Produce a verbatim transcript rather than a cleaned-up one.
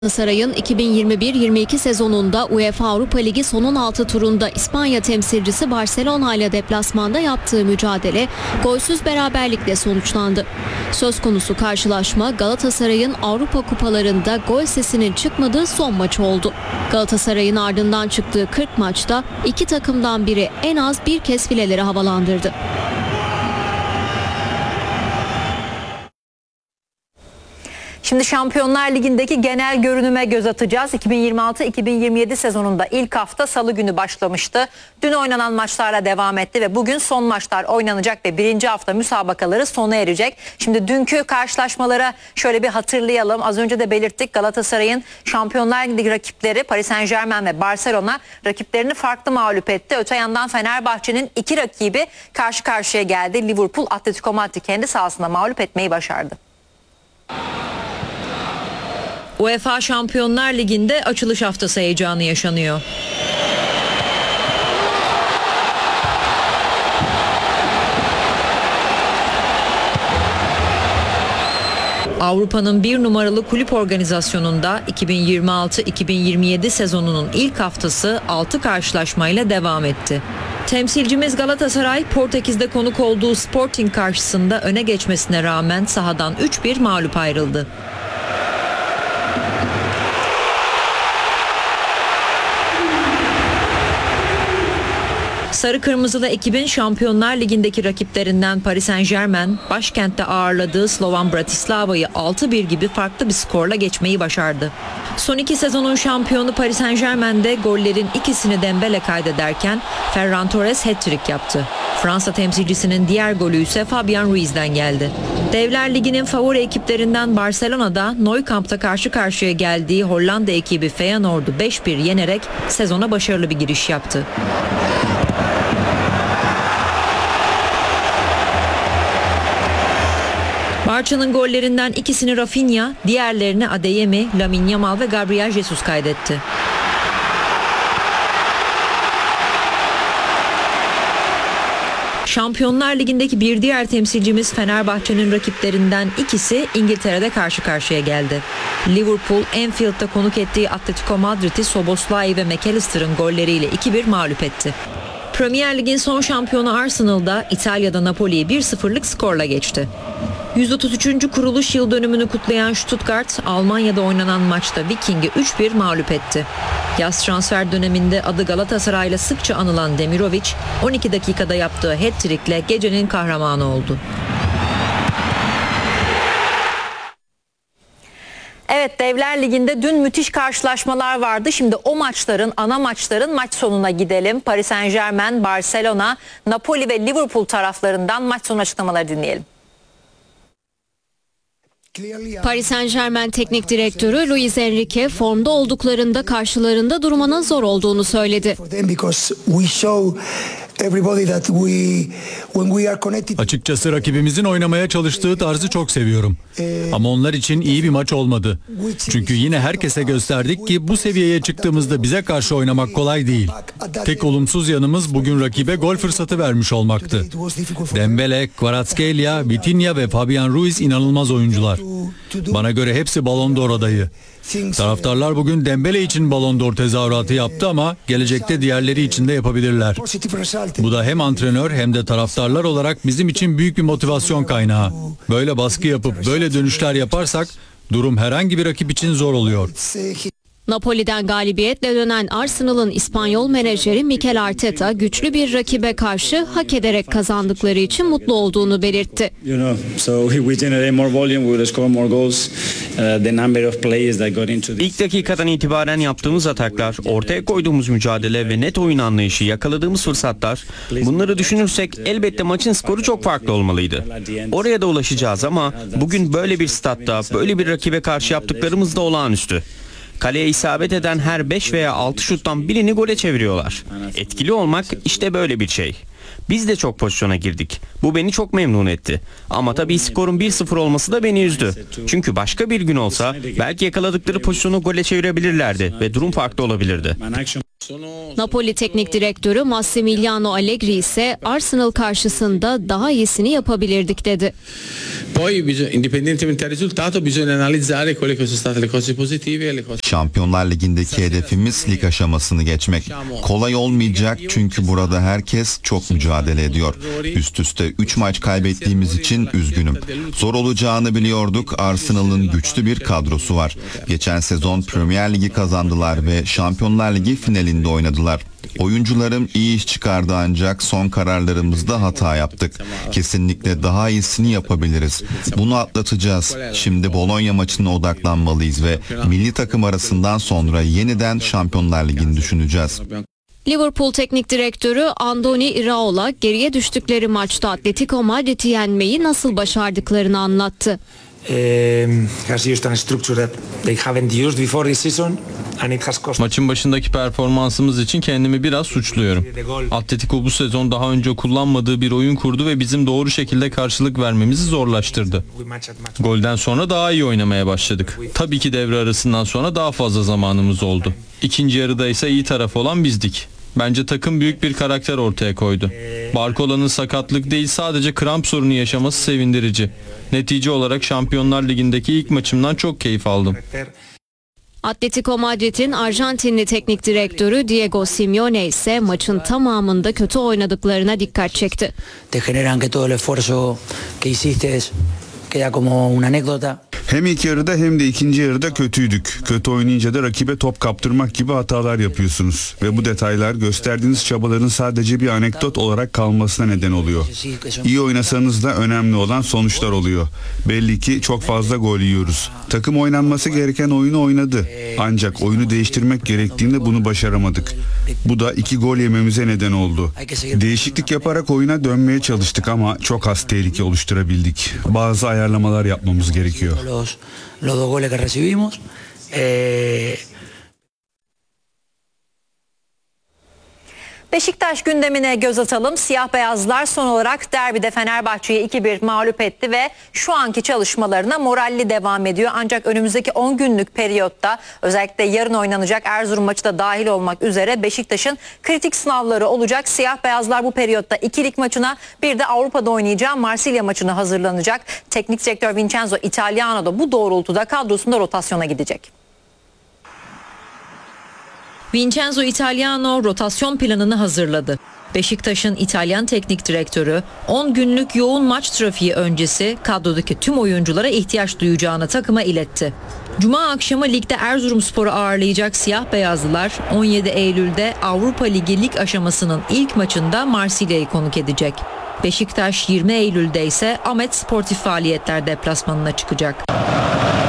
Galatasaray'ın iki bin yirmi bir yirmi iki sezonunda UEFA Avrupa Ligi son on altı turunda İspanya temsilcisi Barcelona ile deplasmanda yaptığı mücadele golsüz beraberlikle sonuçlandı. Söz konusu karşılaşma Galatasaray'ın Avrupa kupalarında gol sesinin çıkmadığı son maçı oldu. Galatasaray'ın ardından çıktığı kırk maçta iki takımdan biri en az bir kez fileleri havalandırdı. Şimdi Şampiyonlar Ligi'ndeki genel görünüme göz atacağız. iki bin yirmi altı iki bin yirmi yedi sezonunda ilk hafta Salı günü başlamıştı. Dün oynanan maçlarla devam etti ve bugün son maçlar oynanacak ve birinci hafta müsabakaları sona erecek. Şimdi dünkü karşılaşmalara şöyle bir hatırlayalım. Az önce de belirttik, Galatasaray'ın Şampiyonlar Ligi rakipleri Paris Saint-Germain ve Barcelona rakiplerini farklı mağlup etti. Öte yandan Fenerbahçe'nin iki rakibi karşı karşıya geldi. Liverpool Atletico Madrid'i kendi sahasında mağlup etmeyi başardı. UEFA Şampiyonlar Ligi'nde açılış haftası heyecanı yaşanıyor. Avrupa'nın bir numaralı kulüp organizasyonunda iki bin yirmi altı iki bin yirmi yedi sezonunun ilk haftası altı karşılaşmayla devam etti. Temsilcimiz Galatasaray, Portekiz'de konuk olduğu Sporting karşısında öne geçmesine rağmen sahadan üç bir mağlup ayrıldı. Sarı Kırmızılı ekibin Şampiyonlar Ligi'ndeki rakiplerinden Paris Saint-Germain, başkentte ağırladığı Slovan Bratislava'yı altı bir gibi farklı bir skorla geçmeyi başardı. Son iki sezonun şampiyonu Paris Saint-Germain'de gollerin ikisini Dembele kaydederken Ferran Torres hat-trick yaptı. Fransa temsilcisinin diğer golü ise Fabian Ruiz'den geldi. Devler Ligi'nin favori ekiplerinden Barcelona'da Nou Camp'ta karşı karşıya geldiği Hollanda ekibi Feyenoord'u beş bir yenerek sezona başarılı bir giriş yaptı. Barça'nın gollerinden ikisini Rafinha, diğerlerini Adeyemi, Lamine Yamal ve Gabriel Jesus kaydetti. Şampiyonlar Ligi'ndeki bir diğer temsilcimiz Fenerbahçe'nin rakiplerinden ikisi İngiltere'de karşı karşıya geldi. Liverpool, Anfield'da konuk ettiği Atletico Madrid'i Szoboszlai ve McAllister'ın golleriyle iki bir mağlup etti. Premier Lig'in son şampiyonu Arsenal'da İtalya'da Napoli'yi bir sıfırlık skorla geçti. yüz otuz üçüncü kuruluş yıl dönümünü kutlayan Stuttgart, Almanya'da oynanan maçta Viking'i üç bir mağlup etti. Yaz transfer döneminde adı Galatasaray'la sıkça anılan Demirovic, on iki dakikada yaptığı hat-trick'le gecenin kahramanı oldu. Evet, Devler Ligi'nde dün müthiş karşılaşmalar vardı. Şimdi o maçların, ana maçların maç sonuna gidelim. Paris Saint-Germain, Barcelona, Napoli ve Liverpool taraflarından maç sonu açıklamaları dinleyelim. Paris Saint-Germain Teknik Direktörü Luis Enrique formda olduklarında karşılarında durmanın zor olduğunu söyledi. Açıkçası rakibimizin oynamaya çalıştığı tarzı çok seviyorum. Ama onlar için iyi bir maç olmadı. Çünkü yine herkese gösterdik ki bu seviyeye çıktığımızda bize karşı oynamak kolay değil. Tek olumsuz yanımız bugün rakibe gol fırsatı vermiş olmaktı. Dembele, Kvaratskhelia, Vitinha ve Fabian Ruiz inanılmaz oyuncular. Bana göre hepsi Ballon d'Or adayı. Taraftarlar bugün Dembele için Ballon d'Or tezahüratı yaptı ama gelecekte diğerleri için de yapabilirler. Bu da hem antrenör hem de taraftarlar olarak bizim için büyük bir motivasyon kaynağı. Böyle baskı yapıp böyle dönüşler yaparsak durum herhangi bir rakip için zor oluyor. Napoli'den galibiyetle dönen Arsenal'ın İspanyol menajeri Mikel Arteta güçlü bir rakibe karşı hak ederek kazandıkları için mutlu olduğunu belirtti. İlk dakikadan itibaren yaptığımız ataklar, ortaya koyduğumuz mücadele ve net oyun anlayışı, yakaladığımız fırsatlar, bunları düşünürsek elbette maçın skoru çok farklı olmalıydı. Oraya da ulaşacağız ama bugün böyle bir statta, böyle bir rakibe karşı yaptıklarımız da olağanüstü. Kaleye isabet eden her beş veya altı şuttan birini gole çeviriyorlar. Etkili olmak işte böyle bir şey. Biz de çok pozisyona girdik. Bu beni çok memnun etti. Ama tabii skorun bir sıfır olması da beni üzdü. Çünkü başka bir gün olsa belki yakaladıkları pozisyonu gole çevirebilirlerdi ve durum farklı olabilirdi. Napoli Teknik Direktörü Massimiliano Allegri ise Arsenal karşısında daha iyisini yapabilirdik dedi. Poi bisogna, indipendentemente dal risultato bisogna analizzare quelle che sono state le cose positive e le cose. Şampiyonlar Ligi'ndeki hedefimiz lig aşamasını geçmek. Kolay olmayacak çünkü burada herkes çok mücadele ediyor. Üst üste üç maç kaybettiğimiz için üzgünüm. Zor olacağını biliyorduk. Arsenal'ın güçlü bir kadrosu var. Geçen sezon Premier Ligi kazandılar ve Şampiyonlar Ligi finalinde oynadılar. Oyuncularım iyi iş çıkardı ancak son kararlarımızda hata yaptık. Kesinlikle daha iyisini yapabiliriz. Bunu atlatacağız. Şimdi Bologna maçına odaklanmalıyız ve milli takım arasından sonra yeniden Şampiyonlar Ligi'ni düşüneceğiz. Liverpool Teknik Direktörü Andoni Iraola geriye düştükleri maçta Atletico Madrid'i yenmeyi nasıl başardıklarını anlattı. Maçın başındaki performansımız için kendimi biraz suçluyorum. Atletico bu sezon daha önce kullanmadığı bir oyun kurdu ve bizim doğru şekilde karşılık vermemizi zorlaştırdı. Golden sonra daha iyi oynamaya başladık. Tabii ki devre arasından sonra daha fazla zamanımız oldu. İkinci yarıda ise iyi taraf olan bizdik. Bence takım büyük bir karakter ortaya koydu. Barcola'nın sakatlık değil sadece kramp sorunu yaşaması sevindirici. Netice olarak Şampiyonlar Ligi'ndeki ilk maçımdan çok keyif aldım. Atletico Madrid'in Arjantinli teknik direktörü Diego Simeone ise maçın tamamında kötü oynadıklarına dikkat çekti. Hem ilk yarıda hem de ikinci yarıda kötüydük. Kötü oynayınca da rakibe top kaptırmak gibi hatalar yapıyorsunuz. Ve bu detaylar gösterdiğiniz çabaların sadece bir anekdot olarak kalmasına neden oluyor. İyi oynasanız da önemli olan sonuçlar oluyor. Belli ki çok fazla gol yiyoruz. Takım oynanması gereken oyunu oynadı. Ancak oyunu değiştirmek gerektiğinde bunu başaramadık. Bu da iki gol yememize neden oldu. Değişiklik yaparak oyuna dönmeye çalıştık ama çok az tehlike oluşturabildik. Bazı ayarlamalar yapmamız gerekiyor. Los dos goles que recibimos. Eh... Beşiktaş gündemine göz atalım. Siyah beyazlar son olarak derbide Fenerbahçe'yi iki bir mağlup etti ve şu anki çalışmalarına moralli devam ediyor. Ancak önümüzdeki on günlük periyotta özellikle yarın oynanacak Erzurum maçı da dahil olmak üzere Beşiktaş'ın kritik sınavları olacak. Siyah beyazlar bu periyotta ikilik maçına bir de Avrupa'da oynayacağı Marsilya maçına hazırlanacak. Teknik direktör Vincenzo Italiano da bu doğrultuda kadrosunda rotasyona gidecek. Vincenzo Italiano rotasyon planını hazırladı. Beşiktaş'ın İtalyan teknik direktörü on günlük yoğun maç trafiği öncesi kadrodaki tüm oyunculara ihtiyaç duyacağını takıma iletti. Cuma akşamı ligde Erzurumspor'u ağırlayacak siyah beyazlılar on yedi Eylül'de Avrupa Ligi lig aşamasının ilk maçında Marsilya'yı konuk edecek. Beşiktaş yirmi Eylül'de ise Ahmet Sportif Faaliyetler deplasmanına çıkacak.